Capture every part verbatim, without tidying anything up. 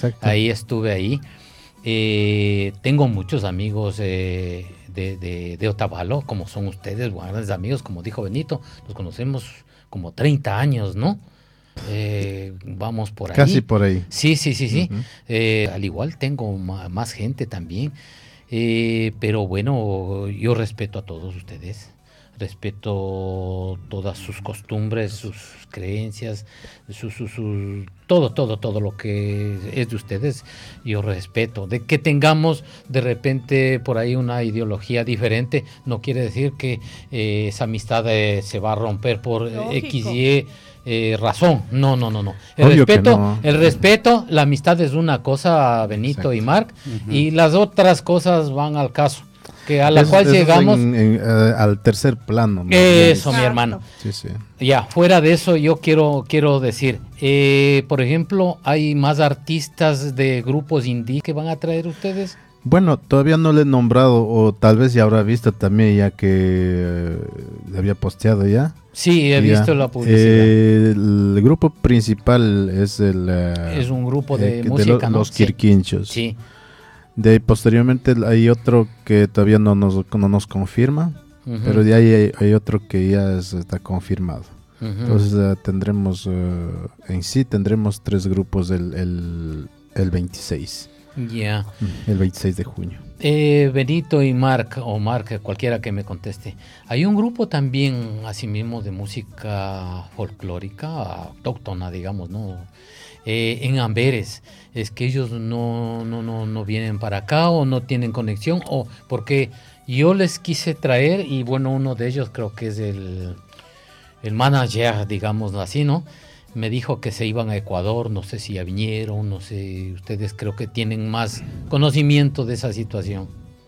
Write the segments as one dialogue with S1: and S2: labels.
S1: Exacto.
S2: Ahí estuve ahí. Eh, tengo muchos amigos eh, de, de, de Otavalo, como son ustedes, grandes amigos, como dijo Benito, los conocemos como treinta años, ¿no? Eh, vamos por ahí.
S1: Casi por ahí.
S2: Sí, sí, sí, sí.
S1: Uh-huh.
S2: Eh, al igual tengo ma- más gente también. Eh, pero bueno, yo respeto a todos ustedes. Respeto todas sus costumbres, sus creencias, su, su, su, todo, todo, todo lo que es de ustedes, yo respeto. De que tengamos de repente por ahí una ideología diferente, no quiere decir que eh, esa amistad eh, se va a romper por
S3: Lógico.
S2: X y eh, razón. No, no, no, no. El
S1: Obvio que
S2: respeto,
S1: no.
S2: el respeto, la amistad es una cosa, Benito
S1: Exacto.
S2: y Marc,
S1: Uh-huh.
S2: y las otras cosas van al caso. Que a la
S1: Eso-
S2: cual
S1: eso es
S2: llegamos
S1: en- en, uh, al tercer plano, ¿no?
S2: eso, mi
S3: Exacto.
S2: hermano.
S1: Sí, sí.
S2: Ya, fuera de eso, yo quiero, quiero decir, eh, por ejemplo, ¿hay más artistas de grupos indie que van a traer ustedes?
S1: Bueno, todavía no le he nombrado, o tal vez ya habrá visto también, ya que eh, le había posteado ya.
S2: Sí, he
S1: Ya.
S2: visto la publicidad.
S1: Eh, el grupo principal es el... eh,
S2: Es un grupo de
S1: eh,
S2: música,
S1: lo-
S2: ¿no?
S1: Los
S2: Sí.
S1: Quirquinchos.
S2: Sí.
S1: De ahí posteriormente hay otro que todavía no nos, no nos confirma,
S2: Ujú,
S1: pero de ahí hay, hay otro que ya es- está confirmado.
S2: ujú.
S1: Entonces eh, tendremos, eh, en sí tendremos tres grupos el, el, el veintiséis.
S2: Ya.
S1: El veintiséis de junio.
S2: Eh, Benito y Marc, o Marc, cualquiera que me conteste. Hay un grupo también, asimismo, de música folclórica, autóctona, digamos, ¿no? Eh, en Amberes. Es que ellos no, no, no, no vienen para acá o no tienen conexión, o porque yo les quise traer, y bueno, uno de ellos creo que es el, el manager, digamos así, ¿no? Me dijo que se iban a Ecuador, no sé si ya vinieron, no sé, ustedes creo que tienen más conocimiento de esa situación.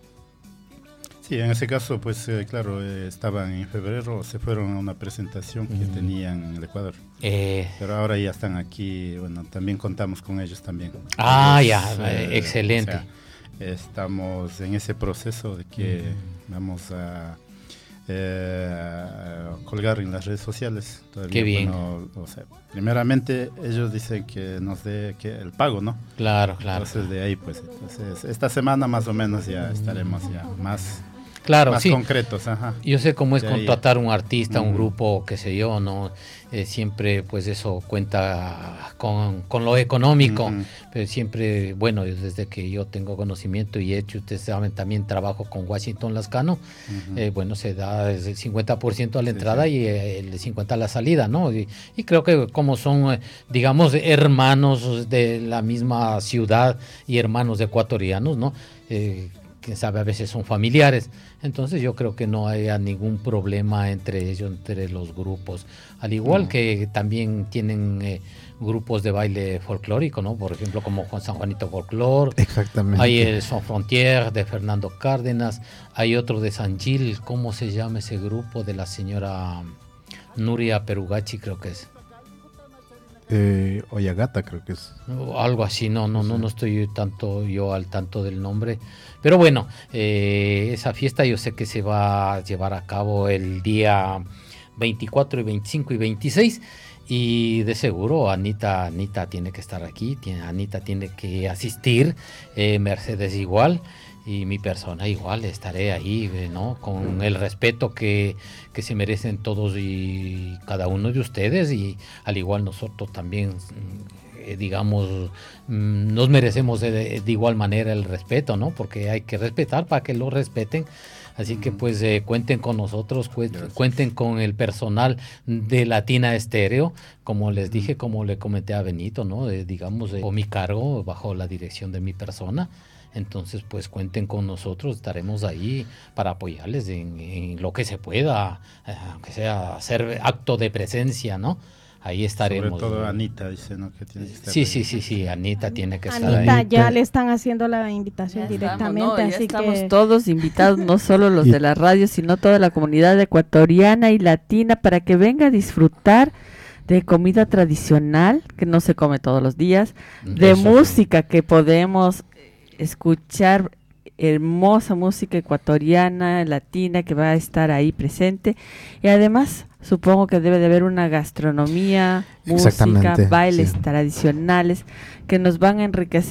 S4: Sí, en ese caso, pues eh, claro, eh, estaban en febrero, se fueron a una presentación que
S2: Mm.
S4: tenían en el Ecuador.
S2: Eh,
S4: Pero ahora ya están aquí, bueno, también contamos con ellos también.
S2: Ah,
S4: Ellos,
S2: ya, eh, excelente.
S4: o sea, estamos en ese proceso de que
S2: Mm.
S4: vamos a eh, colgar en las redes sociales. Todavía,
S2: Qué bien.
S4: bueno, o sea, primeramente ellos dicen que nos dé que el pago, ¿no?
S2: claro, claro.
S4: Entonces de ahí, pues, entonces esta semana más o menos ya estaremos ya más,
S2: Claro,
S4: más
S2: sí.
S4: concretos, ajá.
S2: Yo sé cómo es
S4: De ahí.
S2: contratar un artista, un
S4: Ujú.
S2: grupo, qué sé yo, ¿no? Eh, siempre, pues eso cuenta con, con lo económico,
S4: Ujú.
S2: pero siempre, bueno, desde que yo tengo conocimiento y he hecho, ustedes saben, también trabajo con Washington Lascano,
S4: Ujú.
S2: eh, bueno, se da el cincuenta por ciento a la
S4: Sí,
S2: entrada
S4: sí.
S2: y eh, el cincuenta por ciento a la salida, ¿no? Y, y creo que como son, eh, digamos, hermanos de la misma ciudad y hermanos ecuatorianos, ¿no? Eh, quién sabe, a veces son familiares. Entonces yo creo que no haya ningún problema entre ellos, entre los grupos. Al igual
S4: No.
S2: que también tienen eh, grupos de baile folclórico, ¿no? Por ejemplo, como Juan San Juanito Folclor.
S1: Exactamente.
S2: Hay el Son Frontier de Fernando Cárdenas. Hay otro de San Gil. ¿Cómo se llama ese grupo? De la señora Nuria Perugachi, creo que es.
S1: Eh, Oyagata creo que es.
S2: O algo así, no, no, no, no estoy tanto yo al tanto del nombre. Pero bueno, eh, esa fiesta yo sé que se va a llevar a cabo el día veinticuatro y veinticinco y veintiséis. Y de seguro Anita, Anita tiene que estar aquí, tiene, Anita tiene que asistir, eh, Mercedes igual, y mi persona igual, estaré ahí, eh, ¿no? Con el respeto que, que se merecen todos y cada uno de ustedes, y al igual nosotros también, eh, digamos, mm, nos merecemos de, de igual manera el respeto, ¿no? Porque hay que respetar para que lo respeten. Así que pues eh, cuenten con nosotros, cu- cuenten con el personal de Latina Estéreo, como les dije, como le comenté a Benito, ¿no? Eh, digamos, eh, o mi cargo bajo la dirección de mi persona. Entonces pues cuenten con nosotros, estaremos ahí para apoyarles en, en lo que se pueda, eh, aunque sea hacer acto de presencia, ¿no? Ahí estaremos.
S4: Sobre todo
S2: ¿no?
S4: Anita dice, ¿no? Que tiene que estar
S2: Sí,
S4: ahí.
S2: sí, sí, sí, Anita tiene que estar
S3: Anita,
S2: ahí.
S3: ya le están haciendo la invitación
S5: Ya
S3: directamente,
S5: estamos, no, ya
S3: así
S5: estamos
S3: que
S5: todos invitados, no solo los
S1: Y-
S5: de la radio, sino toda la comunidad ecuatoriana y latina para que venga a disfrutar de comida tradicional que no se come todos los días, de
S2: Eso sí.
S5: música que podemos escuchar, hermosa música ecuatoriana, latina que va a estar ahí presente, y además supongo que debe de haber una gastronomía, música,
S1: Exactamente,
S5: bailes
S1: sí.
S5: tradicionales que nos van a enriquecer